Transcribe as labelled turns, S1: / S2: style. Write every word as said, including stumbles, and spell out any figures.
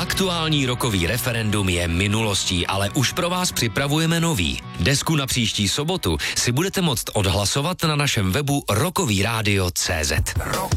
S1: Aktuální rokový referendum je minulostí, ale už pro vás připravujeme nový. Desku na příští sobotu si budete moct odhlasovat na našem webu rokový rádio tečka cé zet.